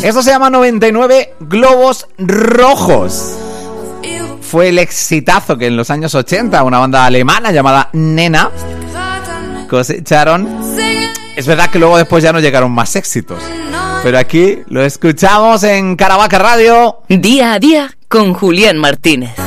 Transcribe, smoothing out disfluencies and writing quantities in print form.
Esto se llama 99 globos rojos. Fue el exitazo que en los años 80 una banda alemana llamada Nena cosecharon. Es verdad que luego después ya no llegaron más éxitos, pero aquí lo escuchamos en Caravaca Radio. Día a día con Julián Martínez.